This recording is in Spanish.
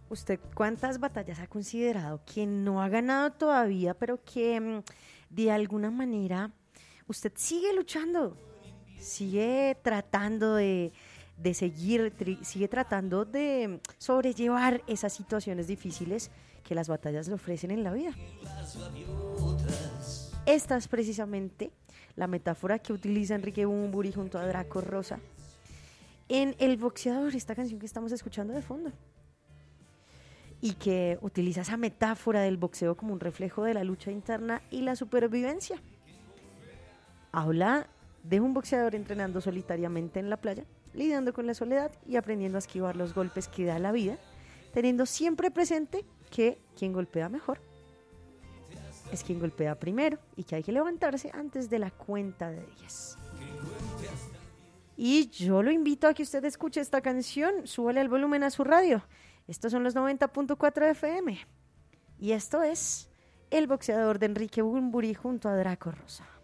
¿Usted cuántas batallas ha considerado que no ha ganado todavía, pero que de alguna manera usted sigue luchando, sigue tratando de seguir, sigue tratando de sobrellevar esas situaciones difíciles que las batallas le ofrecen en la vida? Esta es precisamente la metáfora que utiliza Enrique Bunbury junto a Draco Rosa en El Boxeador, esta canción que estamos escuchando de fondo, y que utiliza esa metáfora del boxeo como un reflejo de la lucha interna y la supervivencia. Habla de un boxeador entrenando solitariamente en la playa, lidiando con la soledad y aprendiendo a esquivar los golpes que da la vida, teniendo siempre presente que quien golpea mejor es quien golpea primero y que hay que levantarse antes de la cuenta de 10. Y yo lo invito a que usted escuche esta canción, súbale el volumen a su radio. Estos son los 90.4 FM. Y esto es El Boxeador de Enrique Bunbury junto a Draco Rosa.